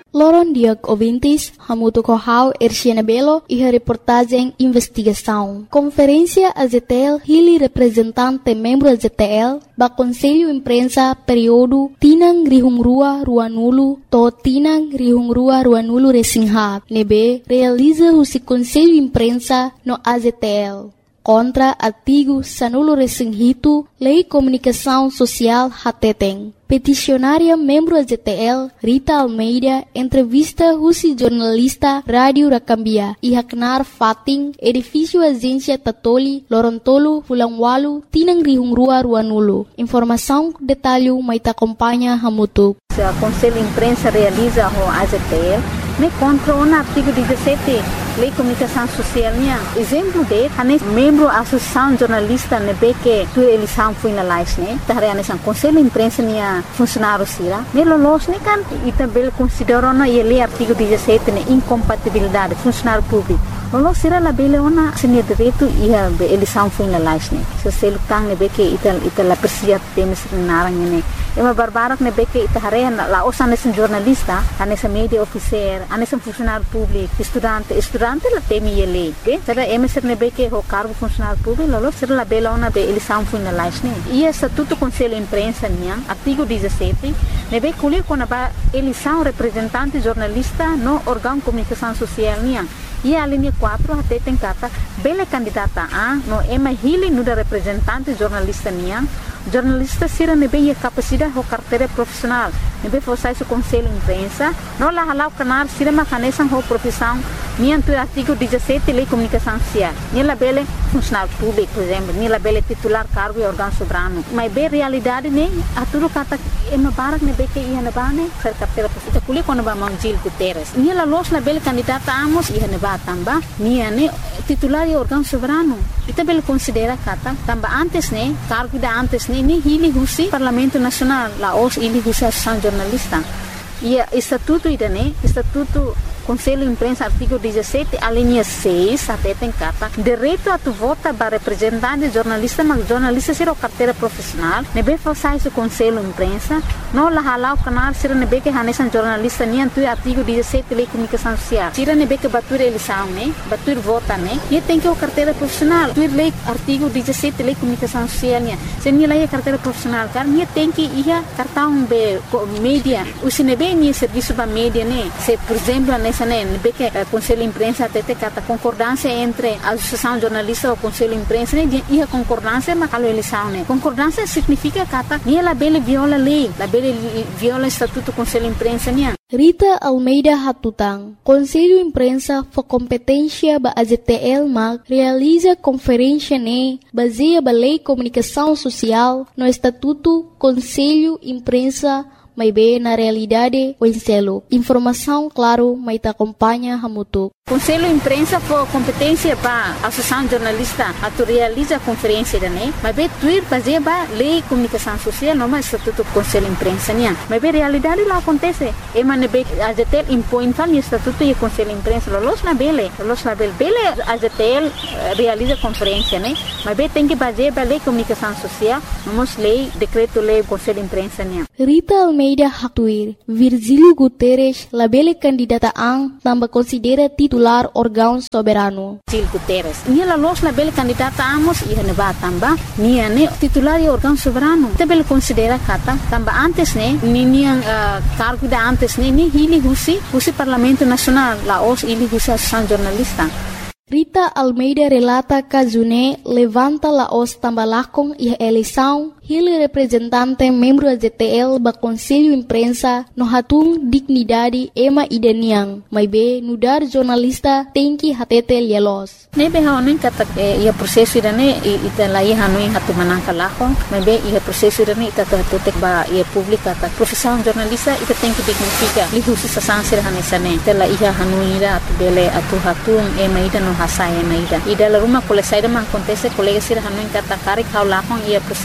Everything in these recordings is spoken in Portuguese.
Loron Diag Ouvintes, Hamuto Kohau, Erciana Belo e a reportagem Investigação. Conferência AZTL, Hili representante membro AZTL, ba Conselho Imprensa período Tinang Rihungrua Ruanulu, to Tinang Rihungrua Ruanulu Resingha, nebe realiza o Conselho Imprensa no AZTL. Contra artigo Sanulo Resinghito, Lei Comunicação Social Hateteng. Peticionária membro AZTL, Rita Almeida, entrevista Rusi jornalista Rádio Rakambia, e Haknar Fating, edifício Agência Tatoli, Lorontolo, Fulangwalu, Tinang Rihungrua Ruanulu. Informação, detalhe, mas acompanha Hamutuk. O Conselho de Imprensa realiza o AZTL, contra o artigo 17, Lei de Comunicação Social. Exemplo de, membro da Associação Jornalista, que tu eleição foi na live, o Conselho de Imprensa funcionário sira, melolos kan e também consideram na lei artigo 17 incompatibilidade funcionário público. Lolos sira la bele ona sini direito e a eleição foi na live, se se lutang que ita la persia temes narang ne. Ema barbarak que ita hare la osa nesse jornalista, nesse media officer, nesse funcionário público, estudante la temi ele, ok? Será emeser que o cargo funcionário público, lolos sira la bele ona be eleição foi na live, e estatuto Conselho de Imprensa artigo 17, nebe colher quando a eleição representante jornalista no órgão de comunicação social e a linha 4 até tem carta bela candidata a no ema hili no da representante jornalista jornalista sira nebe a capacidade ou carteira profissional nebe forçar o Conselho de Imprensa no la halau canar sira macanesan ou profissão nianto artigo 17 Lei de Comunicação Social nela bela funcionário público por exemplo nela bela titular cargo e órgão soberano mas bem realidade a tudo kata ema barak nebe que ia na bane ser carteira profissional colhe quando ba Mangil Guterres nela los na bela candidata amos ia na tamba niane titular e órgão soberano ita bel considera kata tamba antes cargo da antes ni hili husi Parlamento Nacional la os hili husi Associação Jornalista e estatuto estatuto Conselho de Imprensa artigo 17 a linha 6 até tem carta direito a tu vota para representante jornalista mas jornalista será carteira profissional nebe forçar o Conselho de Imprensa não la halau canal será nebe que hanesan jornalista nem tu artigo 17 Lei de Comunicação Social será nebe que batur eleição batur vota e tem que o carteira profissional tu lei artigo 17 Lei de Comunicação Social se nem lei carteira profissional car nem tem que ia cartão be mídia o sinebe nem serviço para mídia se por exemplo nessa que o Conselho de Imprensa até tem concordância entre a Associação Jornalista e o Conselho de Imprensa e a concordância mas a eleição concordância significa que ela bela viola a lei ela bela viola o estatuto do Conselho de Imprensa Rita Almeida Hatutang, Conselho de Imprensa for competência ba AZTL mag realiza conferência baseia ba Lei de Comunicação Social no Estatuto Conselho de Imprensa mas bem na realidade o enselo. Informação, claro, mas te acompanha Hamutuk. Conselho de Imprensa for competência para a Associação Jornalista a tu realiza a conferência mas bem tuir fazer ba Lei de Comunicação Social não mais Estatuto do Conselho de Imprensa mas bem realidade lá acontece e mas bem a ZTL impõe o Estatuto e o Conselho de Imprensa los na bele a ZTL realiza a conferência mas bem tem que fazer ba Lei de Comunicação Social vamos decreto lei do Conselho de Imprensa Rita Almeida Hatuir, Virgílio Guterres, la bele candidata ang também considera titular órgão soberano. Virgílio Guterres, ela los la bele candidata amos e neba tamba, nia titular e órgão soberano. Também considera kata tamba antes cargo da antes ni hili husi Parlamento Nacional, la os hili husi Associação Jornalista. Rita Almeida relata que June levanta la os tambalakong e a eleição ele representante membro da ZTL ba Conselho de Imprensa no hatung dignidade ema ideniang mas be nudar jornalista tem que hatete lielos nebe haonin kata ia prosesso irane ita lai hanui hatu manangka lako mas be ia prosesso irane ita hatete ba ia publika ta profissão jornalista ita tem que dignifica lihusi sa sansir hanesane tela ia hanui ira atu bele atu hatung ema ida no hasai ema ida la rumah kole saida man acontece colega sira hanui kata kari kau lakong ia prosesso de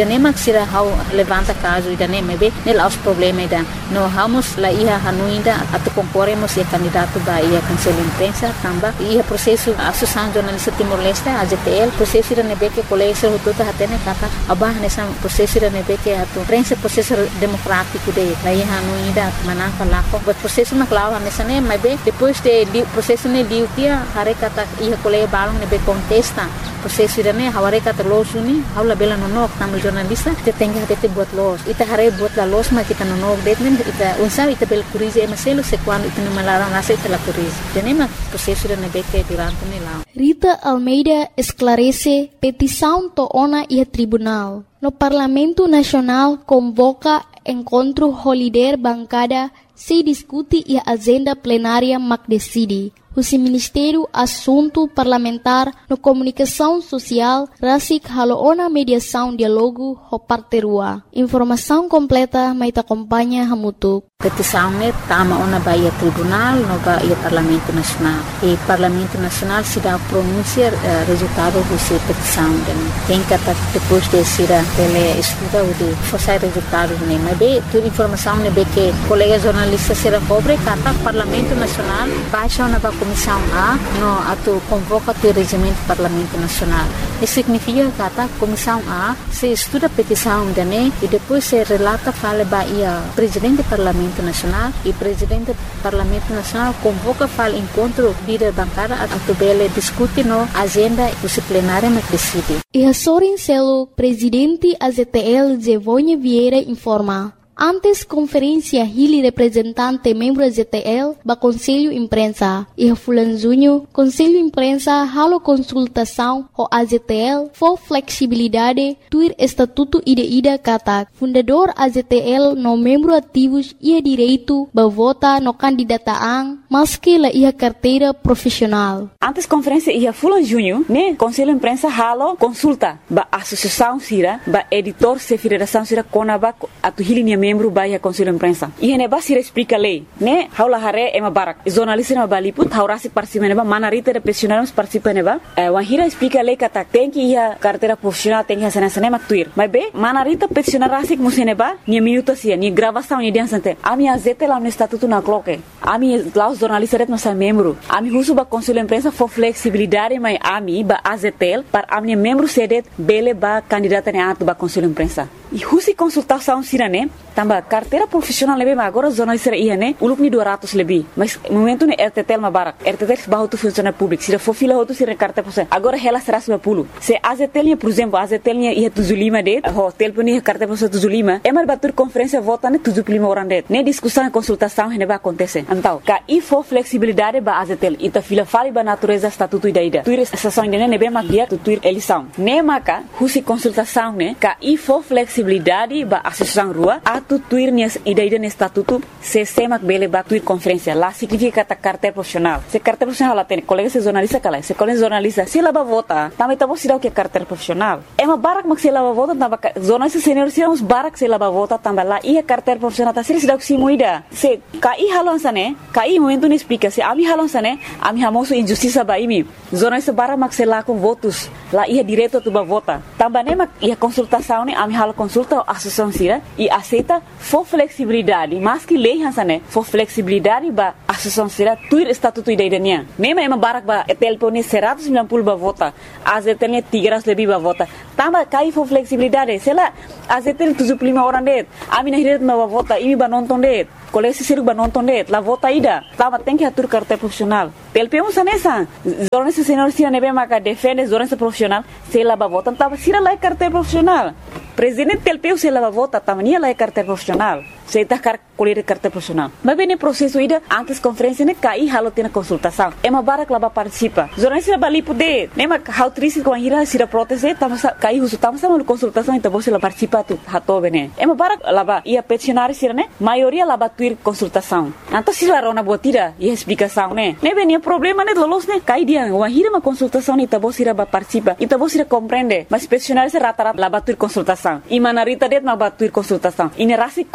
nem que será how levanta caso ida nem mebe nel aos problema ida no vamos lá ia hanuinda atu concorremos e candidato ba ia conselho imprensa tamba ia processo associação jornalista Timor-Leste AZTL processo ida nebe que colégio tudo hatene kata abah nessa processo ida nebe que atu prensa processo democrático de lá ia hanuinda manan falako but processo na clava nessa nem mebe depois de processo ne liu dia hare kata ia colégio balong nebe contesta processo ida ne haware kata losuni haula bela nonok tamu jornalista te tenga te buat los ita hare buat la los ma kita nonok detmen ita unsa ita bel curize maselo se quando ita no malaram nasa ita la curize tenema processo ida nebe que durante ne lá Rita Almeida esclarece petição toona e tribunal. No Parlamento Nacional convoca encontro holiday bancada se discute e a agenda plenária mac decide. O Ministério Assunto Parlamentar no Comunicação Social rasik haloona mediação diálogo ho parterua. Informação completa mai te acompanha hamutuk. Petição ne tama ona baia tribunal no baia Parlamento Nacional. E Parlamento Nacional se dá pronunciar resultado dessa petição. Tem que depois de ser ele estuda o de forçar resultado ne. Mas bem, toda informação ne be que colega jornalista será pobre kata Parlamento Nacional baixa na Comissão A no atu convoca o regimento Parlamento Nacional. Isso significa que a Comissão A se estuda a petição de ne e depois se relata fala baia presidente do Parlamento Nacional e presidente do Parlamento Nacional convoca fala encontro líder bancada a tubele discute no agenda disciplinária na decide. E a Sorin Celo, presidente AZTL Zevonha Vieira informa. Antes conferência Hili representante membro AZTL ba Conselho Imprensa e Fulan Junho Conselho Imprensa halo consultação ho AZTL for flexibilidade tuir estatuto ida katak fundador AZTL no membro ativos ia direito ba vota no candidataan maski la ia carteira profissional. Antes conferência ia Fulan Junho ne Conselho Imprensa halo consulta ba associação sira ba editor se federação sira konaba atu Hili membro baia Conselho Imprensa. E ne ba sira explica lei, ne haula hare ema barak. Jornalista na baliput haurasi participa neba manarita de profissionais participa neba. Wahira explica lei kata tem que ia carteira profissional tem que sana sana maktuir. Mas be manarita profissional rasik museneba ni minuto sia ni gravação ni diansante. Ami azete lá no estatuto na cloque. Ami lá os jornalistas no sa membro. Ami husu ba Conselho Imprensa for flexibilidade mai ami ba azetel para ami membro sedet bele ba candidata ne atu ba Conselho Imprensa. E husi consultação sirane tamba carteira profissional lebe ma agora jornalista ia ne ulup ni 200 lebi mas momento ne RTTL ma barak RTTL ba hotu funcionário público sira for fila hotu sira carteira profissional agora ela será sua pulo se AZTL por exemplo AZTL ia tuzulima de hotel puni carteira profissional tuzulima é mar batur conferência vota ne tuzulima orande ne discussão e consultação ne ba acontece então ka e for flexibilidade ba AZTL ita fila fali ba natureza estatuto ida tuir estação ne be ma dia tuir eleição ne maka husi consultação ne ka e for flexibilidade ba associação rua atu tuir nias ida no estatuto se semak bele ba tuir conferência lá significa kata carteira profissional se carteira profissional lá tem colega se jornalista kala se colega jornalista se lá ba vota também tá você o que carteira profissional é uma barak mak se lá ba vota tamba jornalista senior se uns barak se lá ba vota tamba lá e carteira profissional tá se dá que se moida se kai halon sane kai momento ne explica se ami halon sane ami hamoso injustiça ba imi jornalista barak mak se lá com votos lá ia direto tu ba vota tamba ne mak ia consultação ne ami halo consulta a associação sira e aceita for flexibilidade mas que lei hansane for flexibilidade ba associação sira tuir estatuto idaiania nema ema barak ba telpone 190 ba vota azetene 300 lebih ba vota tamba kai for flexibilidade sela azetene 75 orang det ami nahiret ba vota imi ba nonton det kolesi siruk ba nonton det la vota ida tamba tem que atur carteira profissional telpemo sanesa jornalista senior sira nebe maka defende jornalista profissional sela ba vota tamba sira la carteira profissional presidente telpeu se lava vota tamania la carteira profissional se tá colher carteira profissional mas bem no processo ida antes conferência ne cai halo tem consultação é uma barak lá participa jornalista bali poder nema how triste com a ira sira proteste tama cai uso tama sama consultação então você lá participa tu hato bene é uma barak lá ia peticionar sira ne maioria lá tuir consultação então se lá rona botira e explicação né bem problema ne lolos ne cai dia uma ira uma consultação ne então você lá participa então você compreende mas peticionar se rata lá tuir consultação e manarita det ma tuir consultação e nerasi contra lei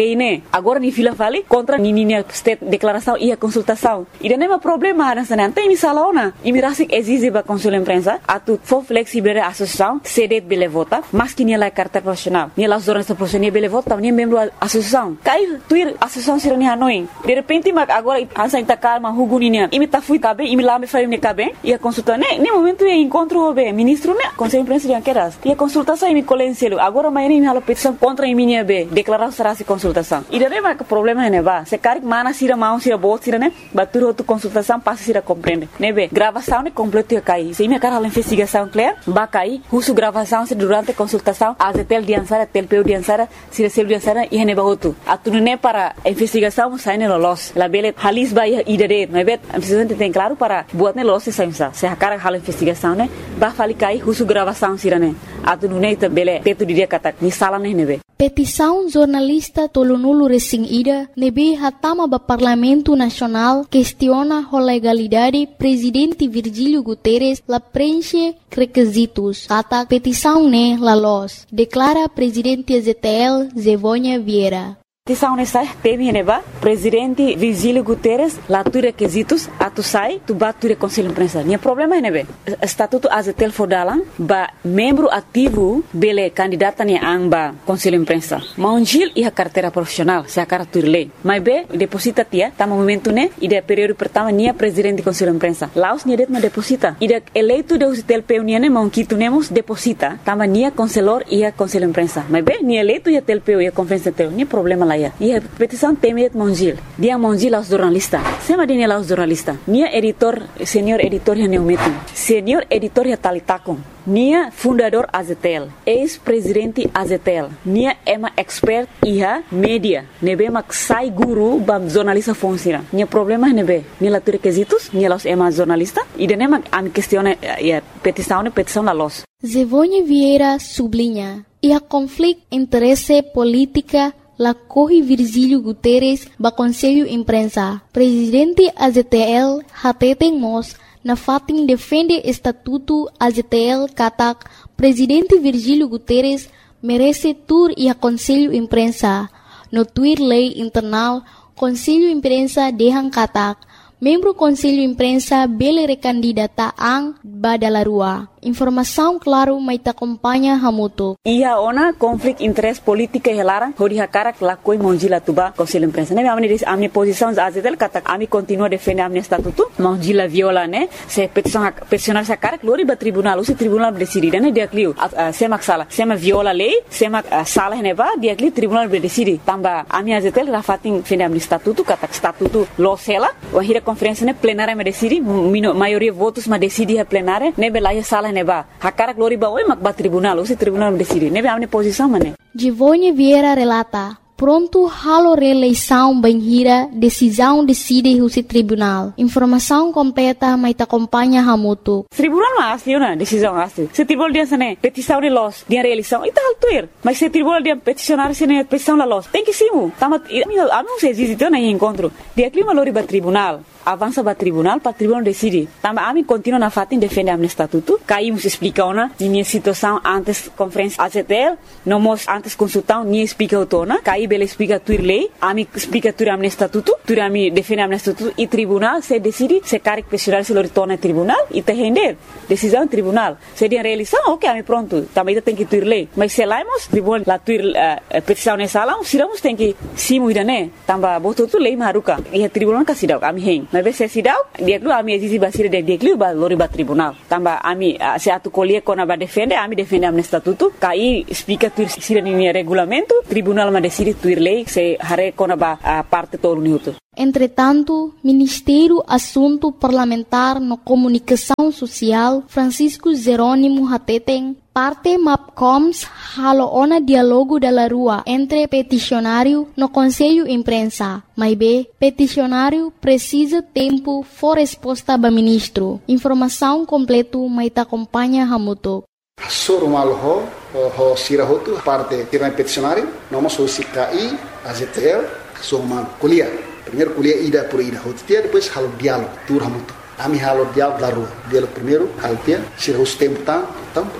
lei, né? Agora ni fila vale contra ni state declaração e a consultação. E não é problema nessa não tem ni salona. E me rasik exige ba conselho imprensa atu for flexible a associação cede bele vota, mas que ni la carta profissional. Ni la jornalista profissional bele vota, ni membro associação. Cai tuir associação sira ni Hanoi. De repente mag agora ansa inta calma huguninia. E me ta fui cabe, e me lá me faria ne cabe. E a consulta né, nem momento é encontro o ministro né, conselho imprensa de queras. E a consultação e me colenselo. Agora amanhã me hala petição contra minha be, declarar será se consultação. E daí vai que problema é né, ba. Se cari mana sira mão sira bot sira né, batur outra consultação passa sira compreende. Né be, gravação né completo ia cair. Se me cara a investigação clear, ba cair, uso gravação se durante a consultação, azetel diansara, telpeu diansara, sira sel diansara e ne ba outro. Atu né para a investigação sai ne los. La bele halis ba ia dare, né be, a presidente tem claro para buat ne los se saimsa. Se a cara hala investigação né, ba fali cair, uso gravação sira né. Atu né bele teto dia kata ni sala ne nebe. Petição jornalista Tolonulu Resing Ida nebe hatama ba Parlamento Nacional questiona a legalidade presidente Virgílio Guterres la preenche requisitos. Kata petição ne la los, declara presidente ZTL Zevônia Vieira. Petição nessa teve neba presidente Virgílio Guterres lá tu requisitos atu sai tu batu conselho imprensa. Nia problema é nebe estatuto azetel fodalan ba membro ativo bele candidata ni amba conselho imprensa. Maunjil e a carteira profissional se a cara tu lei. Mas be deposita tia tá momento né e de período pertama nia presidente conselho imprensa. Laos nia det ma deposita. E de eleito de azetel peunia ne monquito nemos deposita tama nia conselor e a conselho imprensa. Mas be nia eleito e a telpeu e a conferência teu nia problema lá. E a petição temet Monjil. Dia Monjil aos jornalistas. Sema dia aos jornalistas. Nia editor, senior editor ya neumetum. Senior editor ya talitakon. Nia fundador Azetel. Ex-presidente Azetel. Nia ema expert iha media. Nebe mak sai guru bam jornalista funciona. Nia problema nebe. Nia la requisitos. Nia los ema jornalista. E de nema am questione ya petição la los. Zevônia Vieira sublinha. E a conflito interesse política la corre Virgílio Guterres ba Conselho Imprensa. Presidente AZTL hateten mos na fatin defende estatuto AZTL katak Presidente Virgílio Guterres merece tur e a Conselho Imprensa. No tuir lei internal Conselho Imprensa dehang katak membro Conselho Imprensa bele recandidata ang badalarua. Informação claro mai ta acompanha hamuto. Ia ona conflito interesse política helara hori hakara la koi monjila tuba Conselho Imprensa. Ne amni posição azetel kata ami continua defender amni estatuto monjila viola ne se peticionar sa cara glori ba tribunal o tribunal decide ne dia clio semak sala sema viola lei semak sala ne ba dia clio tribunal decide tamba ami azetel rafatin defender amni estatuto kata estatuto losela o hira conferência ne plenária me decide maioria votos ma decide a plenária ne belaia sala neba hakara glori ba oi mak ba tribunal o tribunal decide nebe amne posição mane. Zevônia Vieira relata pronto halo reeleição banhira decisão decide o tribunal. Informação completa mai ta acompanha hamuto. Tribunal mas liona decisão asli. Se tribunal dia sene petição de los dia reeleição ita altuir. Mas se tribunal dia peticionar sene petição la los. Tem que simu. Tama amo se existe na encontro. Dia clima lori ba tribunal. Avança para tribunal decide. Tamba ami continua na fatin defende am estatuto. Caímos explica ona minha situação antes conferência AZTL, nomos antes consultão ni explica otona. Caí bele explica tuir lei, ami explica tuir am estatuto, tuir ami defende am estatuto e tribunal se decide se caric pessoal se retorna tribunal e te render decisão tribunal. Se dia realização, ok, ami pronto. Também tem que tuir lei. Mas se laimos tribunal la tuir petição nessa sala, siramos tem que simu idane. Tamba boto tu lei maruka. E tribunal kasidau ami hen. Mas se sidau dia glu ami exige basira de dia glu ba lori ba tribunal tamba ami se atu colher kona ba defende am estatuto kai explica tu sira ni regulamento tribunal ma decide tuir lei se hare kona ba parte todo minuto. Entretanto, Ministério Assunto Parlamentar no Comunicação Social, Francisco Jerônimo Hateten, parte MAPCOMS haloona diálogo da rua entre peticionário no Conselho Imprensa. Mas B, peticionário precisa tempo for resposta do ministro. Informação completo mas ta acompanha hamuto. Soro malho ho sirahotu parte tirana peticionário, nomos o CKI, AZTL, soma kuliah. Primeiro kuliah ida por ida, hotia depois halo diálogo, tur hamuto. Ami halo diálogo da rua. Diálogo primeiro, halo tia, sira os tempo tão pronto.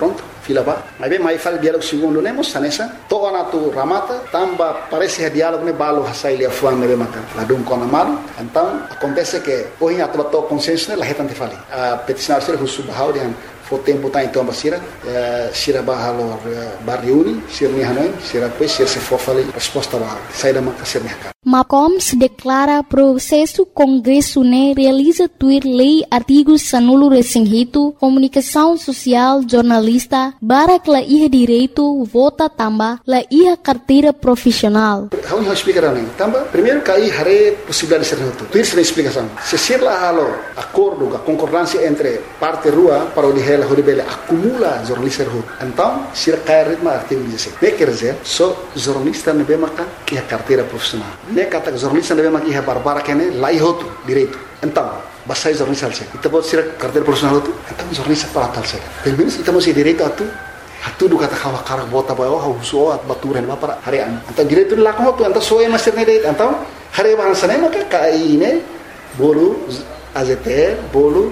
fila ba. Mas bem, mais fala diálogo segundo nemos sanesa. Toa na tu ramata, tamba parece que diálogo ne balo hasai lia fuan nebe maka. Ladum kona malu. Então acontece que hoje a tua consciência la retante fali. A peticionar ser husu bahau dengan fo tempo tá então basira sira bahalo barriuni sir ni hanoi sira pois sir se for fali resposta ba sai da maka sir mercado. MACOMS declara processo Congresso ne realiza tuir lei artigos sanulo resinghito, comunicação social, jornalista, barak la iha direito, vota tamba, la iha carteira profissional. Vamos explicar né? Tamba, primeiro cai hare possibilidade de ser neutro. Tuir sem explicação. Se ser lá halo acordo, a concordância entre parte rua para o lihela horibele acumula jornalista rua. Então, se cai ritmo artigo 16. Ne quer dizer, só jornalista ne bem maka iha carteira profissional. Ne kata jornalista ne bem maka iha barbara kene lá ihoto direito. Então, basta jornalista alse. Kita buat sira carteira profissional itu, então jornalista para tal saja. Pelo menos kita masih direito atu do kata kawa karak bota bawa hauso at baturan ba para harian. Então direito de lá com tu, então só é master ne direito. Então, hari bahasa ne maka KAI ne bolu AZT bolu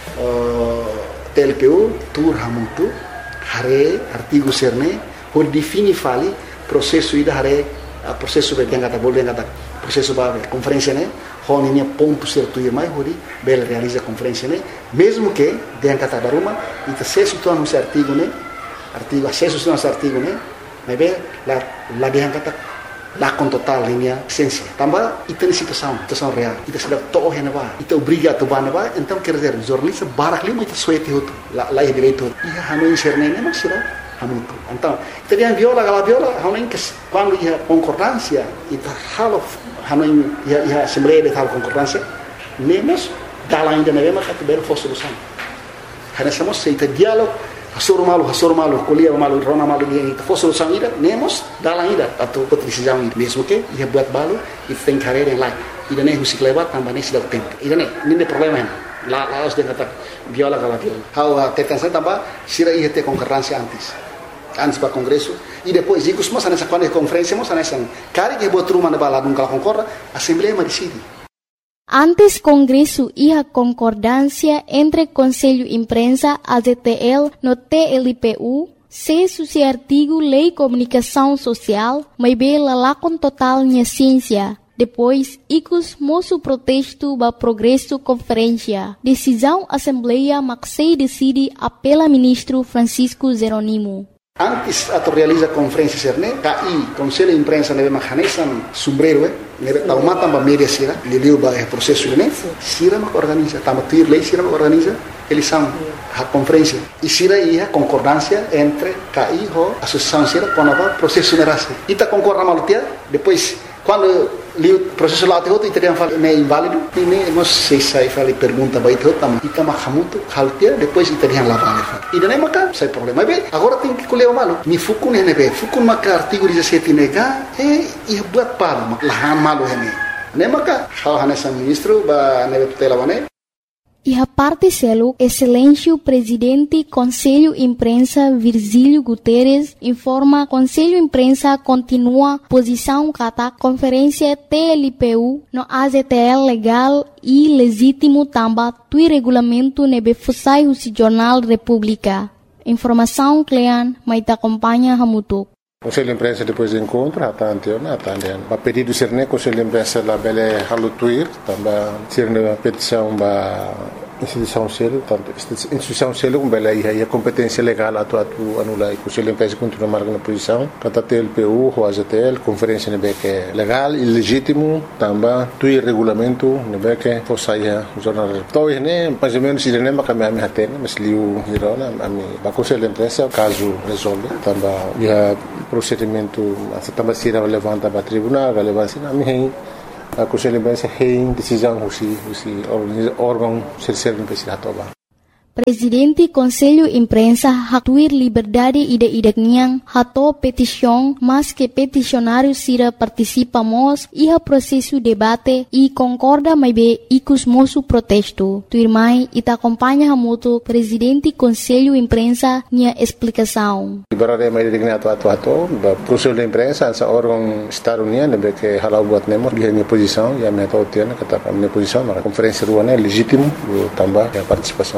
TLPU tur hamutu hare artigo serne por defini fali processo ida hare processo be kata bolu kata processo ba conferência ne honinya ponto certo e mais hori bela realiza conferência ne mesmo que den kata daruma ita se situan no artigo ne artigo acesso no artigo ne mas be la den kata lá com total linha essência também ita situação real ita sudah toh henaba ita obriga tu banaba então quer dizer jornalista barak lima ita suete hotu lá é direito ia hanu inserne ne mas será hamutu então ita dia viola hanu que quando ia concordância ita halo hanu ia assembleia de tal concordância nemos dala ainda ne mas que belo fosse solução hanasamos seita diálogo hasur malu kuliah malu rona malu dia itu fosse solução ida nemos dalam ida atau decisão ida mesmo que ia buat balu itu tem carreira yang lain ida ne musik lewat tambah ne sudah tempo ida ne ini problema la harus dia kata viola how tetansa tambah sira ia ter concorrência antes para congresso e depois icos mas nessa quando conferência mas nessa cari que buat rumah na bala nunca concorda assembleia decide. Antes Congresso iha concordância entre Conselho Imprensa, AZTL, no TLPU, se suci artigo Lei Comunicação Social, mas bela lá com total minha ciência. Depois, icos moço protesto ba progresso conferência. Decisão Assembleia Maxei decide apela ministro Francisco Zeronimo. Antes atau realiza conferência serne, KI, Conselho de Imprensa nebe mahanesan sombrero, nebe tauma tamba media sira, liliu ba processo ne, sira mak organiza, tamba tuir lei sira mak organiza, eles são a conferência. E sira ia concordância entre KI ho associação sira com a processo nerase. Ita concorda malutia, depois quando o processo lá tem teriam falado é inválido e nem nós sei fali pergunta vai ter também ita mahamutu haltia depois teriam lá vale e daí maka sai problema bem agora tem que colher o malo ni fukun nebe fukun maka artigo 17 nega e buat palo lahan malo hene nem maka hal hanesa ministro ba nebe tutela bane. E a parte selo, excelêncio presidente Conselho Imprensa Virgílio Guterres informa Conselho Imprensa continua posição kata conferência TLPU no AZTL legal e legítimo tamba tui regulamento nebe fusai o Jornal República. Informação Clean, mas acompanha Hamutuk. Conselho de Imprensa depois do encontro, a pedido de Serne, Conselho de Imprensa lá bele halutuir, também Serne a petição da instituição selo, tanto instituição selo como bele aí a competência legal atu anula e Conselho de Imprensa continua marcando posição, kata TLPU, o AZTL, conferência nebe que legal e legítimo, também tui regulamento nebe que fosse o jornal. Então né, mais ou menos Serne makami ami hatena, mas liu hirona ami ba Conselho de Imprensa caso resolve, também ia procedimento também se levanta para tribunal, relevância na minha a Conselho de Imprensa tem decisão o órgão serve para toba. Presidente Conselho Imprensa hatuir liberdade ide-ideknya hato petição, mas que peticionário sira participamos iha processo debate e concorda mais be icus moço protesto. Tuirmai ita acompanha hamuto Presidente Conselho Imprensa nia explicação. Liberdade mais ideknya hato Conselho de Imprensa essa órgão estado-união lembra que halau buat nemo dia minha posição e a minha tautiana kata minha posição na conferência ruana legítimo também a participação também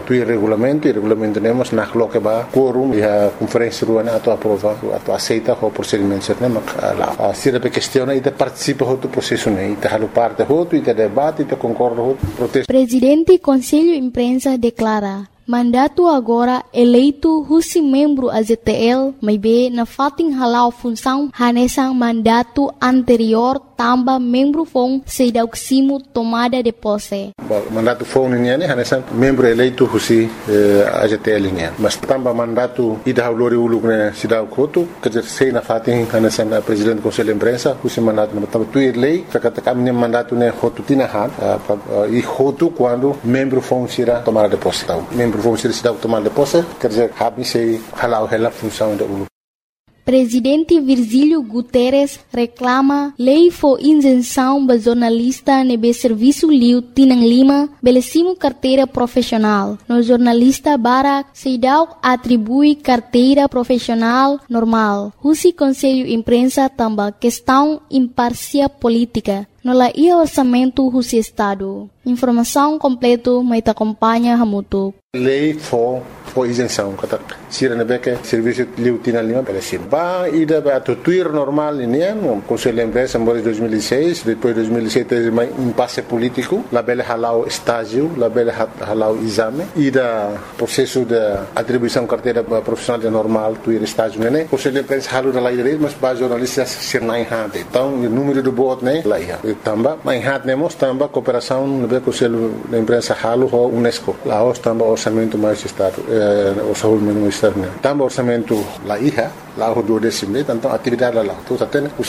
tuir regulamento, e regulamento temos na coloca ba quórum e a conferência ruana ato aprova, ato aceita o procedimento certo, lá. Se a questão e participa do processo, e halo parte e debate, e concorda protesto. Presidente Conselho Imprensa declara mandato agora eleito husi membro AZTL, mas be na fating halau função hanesang mandato anterior tamba membro fong sedauksimo tomada de posse. Mandato fong niane hanesang membro eleito husi AZTL niane. Mas tamba mandato ida haulori uluk ne sidau kotu kejer sei na fating hanesang presidente Conselho Imprensa husi mandato na tamba tuir lei kakata kami mandato ne hotu tinahan e hotu quando membro fong sira tomada de posse. Vamos ser tomar de posse, quer dizer, se halau a função da ULU. Presidente Virgílio Guterres reclama lei for isenção ba jornalista nebe serviço liu Tinang Lima belecimo carteira profissional. No jornalista Barak Seidau atribui carteira profissional normal. Husi Conselho Imprensa tamba questão imparcial política. No la ia orçamento Husi Estado. Informação completo mais acompanha Hamutu. Lei for isenção, kata sira nebeke serviço liu Tinang Lima belecim. Ba ida ba tuir normal ini Conselho Imprensa em 2006, depois 2007 teve um impasse político, la bele halau estágio, la bele halau exame, ida processo de atribuição carteira profissional de normal, tuir estágio né. Conselho Imprensa halu da lei direito, mas ba jornalistas ser na enhate. Então, o número do voto né, lá ia. Tamba, mas enhate nemos tamba cooperação no Conselho da Imprensa halu ho UNESCO. Lá os tamba orçamento mais estado, orçamento mais externo. Tamba orçamento lá ia. Lá o 12º, então atividade lá. Então até os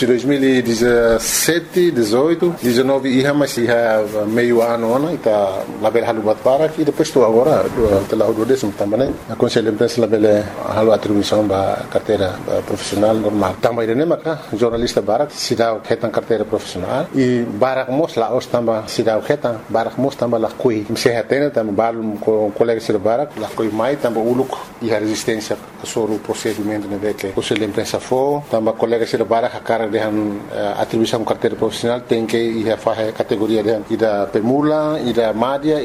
2017, 18, 19 ia mas ia meio ano está lá bela halu bat para e depois estou agora lá o 12º também a Conselho de Imprensa lá bela halu atribuição da carteira profissional normal. Também ele maka jornalista Barak se dá retan carteira profissional e Barak mos lá os também se dá retan Barak mos também lá coi se retena também balum com colega de Barak lá coi mai também uluk e a resistência sobre o procedimento né que Conselho de Imprensa for, também colegas de Barak a cara de atribuição de carteira profissional tem que ir a fazer categoria de da pemula, da média,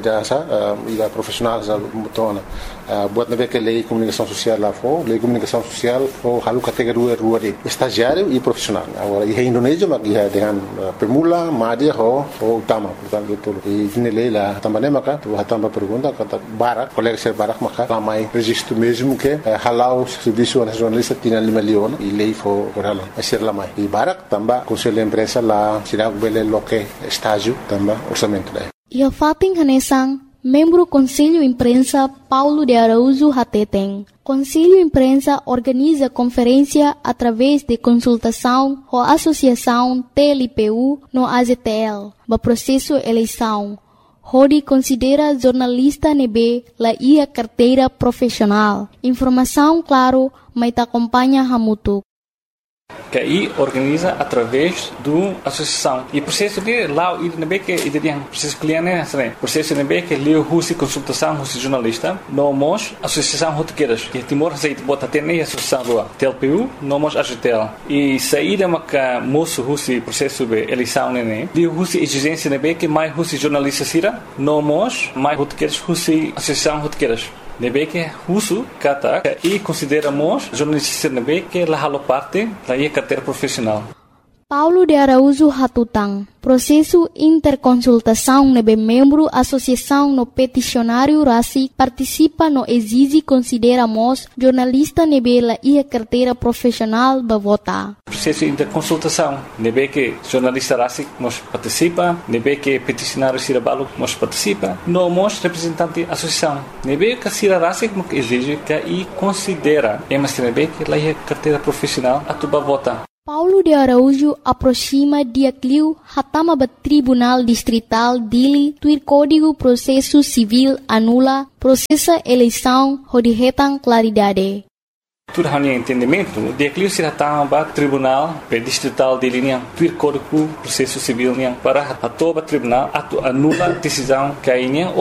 da profissional da mutona. Buat nabe que lei comunicação social lá for, lei comunicação social for halu categoria rua de estagiário e profissional. Agora e Indonésia mas ia dengan pemula, média ho utama, portanto betul. E ini lei lá também maka tu também pergunta kata Barak, colegas de Barak maka ramai registro mesmo que halau serviço nacionalista Tinang Lima Leon e lei for halau. Aser lamai. E Barak também Conselho de Imprensa lá sirag bele loke estágio também orçamento daí. Ia fating hanesang membro Conselho Imprensa Paulo de Araújo Hateteng. Conselho Imprensa organiza conferência através de consultação ou associação TLPU no AZTL, no processo eleição. Hodi considera jornalista nebe la ia carteira profissional. Informação claro, mas acompanha Hamutu. Que aí organiza através do associação e processo de lá e nebe que e tem processo cliente né processo nebe que leu husi consultação husi jornalista nomos associação rotequeiras que Timor aceita bota ter nem associação rua TLPU nomos AZTL e saída maca moço husi processo de eleição né de husi exigência nebe que mais husi jornalista sira nomos mais rotequeiras husi associação rotequeiras nebe que uso kata e consideramos jornalista nebe que la halo parte da ia carteira profissional. Paulo de Araújo Hatutang. Processo interconsultação nebe membro associação no peticionário RACI participa no exige consideramos jornalista nebe la ia carteira profissional ba vota. Processo interconsultação nebe que jornalista RACI nos participa, nebe que peticionário Sirabalo nos participa, nomos representante associação. Nebe que Sira RACI exige que e considera emas nebe que la ia carteira profissional atuba vota. Paulo de Araújo aproxima dia cliu hatama ba Tribunal Distrital Dili tuir Código Processo Civil anula processa eleição hodihetan claridade. Tudo hanya entendimento, dia cliu se hatama ba Tribunal Distrital Dili niang tuir Código Processo Civil niang para atoba tribunal atu anula decisão que aí niang